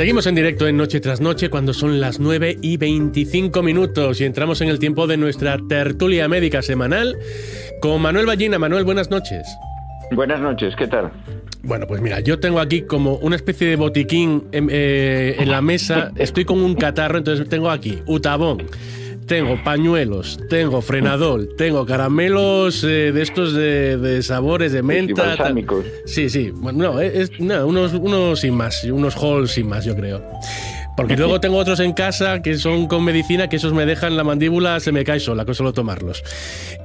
Seguimos en directo en Noche tras Noche cuando son las 9:25 y entramos en el tiempo de nuestra tertulia médica semanal con Manuel Ballina. Manuel, buenas noches. Buenas noches, ¿qué tal? Bueno, pues mira, yo tengo aquí como una especie de botiquín en la mesa. Estoy con un catarro, entonces tengo aquí Utabón, tengo pañuelos, tengo Frenadol, tengo caramelos de estos de sabores de menta. Balsámicos. Sí. Bueno, unos sin más, unos halls sin más, yo creo. Porque luego tengo otros en casa que son con medicina, que esos me dejan la mandíbula, se me cae sola con solo tomarlos.